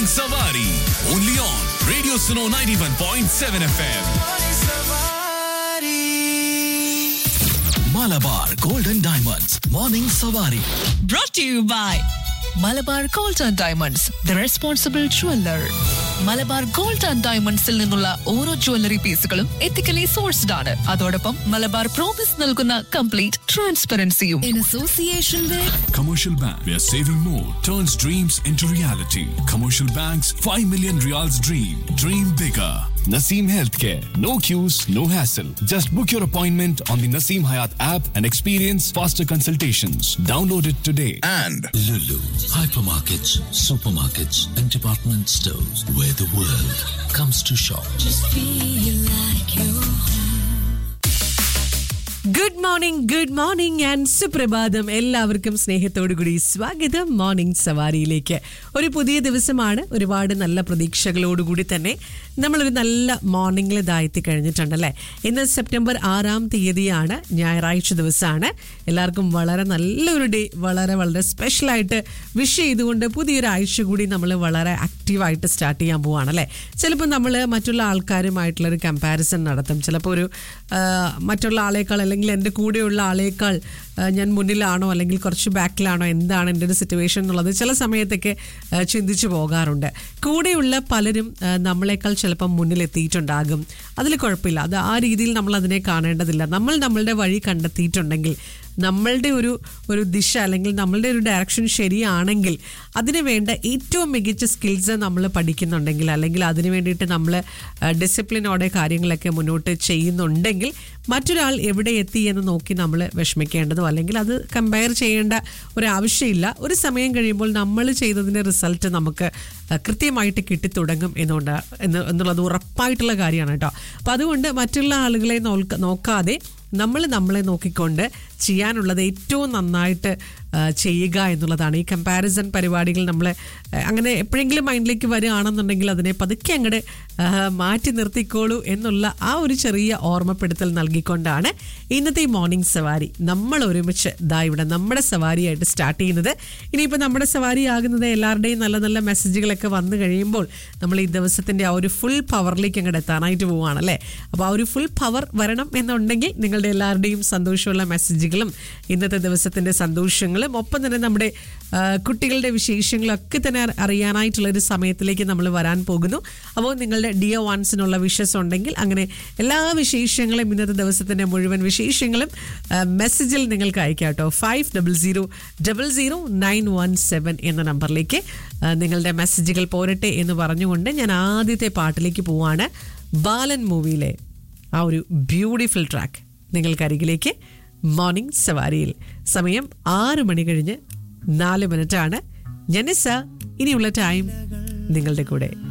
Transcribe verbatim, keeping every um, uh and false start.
Morning Savari. Only on Radio Suno ninety-one point seven F M. Malabar Golden Diamonds. Morning Savari. Brought to you by Malabar gold and diamonds the responsible jeweller. Malabar gold and ഡയമണ്ട്സിൽ നിന്നുള്ള ഓരോ jewellery പീസുകളും ethically sourced ആണ്. അതോടൊപ്പം Malabar promise നൽകുന്ന complete ട്രാൻസ്പെറൻസിയും. In association with Commercial Bank, where saving more turns dreams into reality. Commercial Bank's five million Riyals dream. Dream bigger. Naseem Healthcare. No queues, no hassle. Just book your appointment on the Naseem Hayat app and experience faster consultations. Download it today. And Lulu, hypermarkets, supermarkets, and department stores where the world comes to shop. Just feel like you're home. Good morning good morning and സുപ്രഭാതം. എല്ലാവർക്കും സ്നേഹത്തോടു കൂടി സ്വാഗതം morning സവാരിയിലേക്ക്. ഒരു പുതിയ ദിവസമാണ്. ഒരുപാട് നല്ല പ്രതീക്ഷകളോടുകൂടി തന്നെ നമ്മളൊരു നല്ല മോർണിംഗിൽ ഇതായെത്തി കഴിഞ്ഞിട്ടുണ്ടല്ലേ. ഇന്ന് സെപ്റ്റംബർ ആറാം തീയതിയാണ്, ഞായറാഴ്ച ദിവസമാണ്. എല്ലാവർക്കും വളരെ നല്ലൊരു ഡേ, വളരെ വളരെ സ്പെഷ്യലായിട്ട് വിഷ് ചെയ്തുകൊണ്ട് പുതിയൊരു ആഴ്ച കൂടി നമ്മൾ വളരെ ആക്റ്റീവായിട്ട് സ്റ്റാർട്ട് ചെയ്യാൻ പോവുകയാണല്ലേ. ചിലപ്പോൾ നമ്മൾ മറ്റുള്ള ആൾക്കാരുമായിട്ടുള്ളൊരു കമ്പാരിസൺ നടത്തും. ചിലപ്പോൾ ഒരു മറ്റുള്ള ആളേക്കാൾ അല്ലെങ്കിൽ എൻ്റെ കൂടെയുള്ള ആളേക്കാൾ ഞാൻ മുന്നിലാണോ അല്ലെങ്കിൽ കുറച്ച് ബാക്കിലാണോ, എന്താണ് എൻ്റെ ഒരു സിറ്റുവേഷൻ എന്നുള്ളത് ചില സമയത്തൊക്കെ ചിന്തിച്ചു പോകാറുണ്ട്. കൂടെയുള്ള പലരും നമ്മളെക്കാൾ ചിലപ്പം മുന്നിലെത്തിയിട്ടുണ്ടാകും. അതിൽ കുഴപ്പമില്ല, അത് ആ രീതിയിൽ നമ്മൾ അതിനെ കാണേണ്ടതില്ല. നമ്മൾ നമ്മളുടെ വഴി കണ്ടെത്തിയിട്ടുണ്ടെങ്കിൽ, നമ്മളുടെ ഒരു ഒരു ദിശ അല്ലെങ്കിൽ നമ്മളുടെ ഒരു ഡയറക്ഷൻ ശരിയാണെങ്കിൽ, അതിന് വേണ്ട ഏറ്റവും മികച്ച സ്കിൽസ് നമ്മൾ പഠിക്കുന്നുണ്ടെങ്കിൽ, അല്ലെങ്കിൽ അതിന് വേണ്ടിയിട്ട് നമ്മൾ ഡിസിപ്ലിനോടെ കാര്യങ്ങളൊക്കെ മുന്നോട്ട് ചെയ്യുന്നുണ്ടെങ്കിൽ, മറ്റൊരാൾ എവിടെ എത്തി എന്ന് നോക്കി നമ്മൾ വിഷമിക്കേണ്ടതോ അല്ലെങ്കിൽ അത് കമ്പയർ ചെയ്യേണ്ട ഒരാവശ്യമില്ല. ഒരു സമയം കഴിയുമ്പോൾ നമ്മൾ ചെയ്തതിൻ്റെ റിസൾട്ട് നമുക്ക് കൃത്യമായിട്ട് കിട്ടിത്തുടങ്ങും എന്നുകൊണ്ട് എന്നുള്ളത് ഉറപ്പായിട്ടുള്ള കാര്യമാണ് കേട്ടോ. അപ്പോൾ അതുകൊണ്ട് മറ്റുള്ള ആളുകളെ നോക്കാതെ നമ്മൾ നമ്മളെ നോക്കിക്കൊണ്ട് ചെയ്യാനുള്ളത് ഏറ്റവും നന്നായിട്ട് ചെയ്യുക എന്നുള്ളതാണ്. ഈ കമ്പാരിസൺ പരിപാടികൾ നമ്മൾ അങ്ങനെ എപ്പോഴെങ്കിലും മൈൻഡിലേക്ക് വരികയാണെന്നുണ്ടെങ്കിൽ അതിനെ പതുക്കെ അങ്ങോട്ട് മാറ്റി നിർത്തിക്കോളൂ എന്നുള്ള ആ ഒരു ചെറിയ ഓർമ്മപ്പെടുത്തൽ നൽകിക്കൊണ്ടാണ് ഇന്നത്തെ ഈ മോർണിംഗ് സവാരി നമ്മൾ ഒരുമിച്ച് ദാ ഇവിടെ നമ്മുടെ സവാരിയായിട്ട് സ്റ്റാർട്ട് ചെയ്യുന്നത്. ഇനിയിപ്പോൾ നമ്മുടെ സവാരി ആകുന്നത് എല്ലാവരുടെയും നല്ല നല്ല മെസ്സേജുകളൊക്കെ വന്നു കഴിയുമ്പോൾ നമ്മൾ ഈ ദിവസത്തിൻ്റെ ആ ഒരു ഫുൾ പവറിലേക്ക് അങ്ങോട്ട് എത്താനായിട്ട് പോവുകയാണല്ലേ. അപ്പോൾ ആ ഒരു ഫുൾ പവർ വരണം എന്നുണ്ടെങ്കിൽ നിങ്ങളുടെ എല്ലാവരുടെയും സന്തോഷമുള്ള മെസ്സേജുകളും ഇന്നത്തെ ദിവസത്തിൻ്റെ സന്തോഷങ്ങളും ഒപ്പം തന്നെ നമ്മുടെ കുട്ടികളുടെ വിശേഷങ്ങളൊക്കെ തന്നെ അറിയാനായിട്ടുള്ളൊരു സമയത്തിലേക്ക് നമ്മൾ വരാൻ പോകുന്നു. അപ്പോൾ നിങ്ങളുടെ ഡിയർ വൺസിനുള്ള വിഷസ് ഉണ്ടെങ്കിൽ അങ്ങനെ എല്ലാ വിശേഷങ്ങളും ഇന്നത്തെ ദിവസത്തിൻ്റെ മുഴുവൻ വിശേഷങ്ങളും മെസ്സേജിൽ നിങ്ങൾക്ക് അയക്കാം കേട്ടോ. Five double zero double zero nine one seven എന്ന നമ്പറിലേക്ക് നിങ്ങളുടെ മെസ്സേജുകൾ പോരട്ടെ എന്ന് പറഞ്ഞുകൊണ്ട് ഞാൻ ആദ്യത്തെ പാട്ടിലേക്ക് പോവാണ്. ബാലൻ മൂവിയിലെ ആ ഒരു ബ്യൂട്ടിഫുൾ ട്രാക്ക് നിങ്ങൾക്കരികിലേക്ക് മോർണിംഗ് സവാരിയിൽ. സമയം ആറ് മണി കഴിഞ്ഞ് നാല് മിനിറ്റാണ്. ജനിസ ഇനിയുള്ള ടൈം നിങ്ങളുടെ കൂടെ.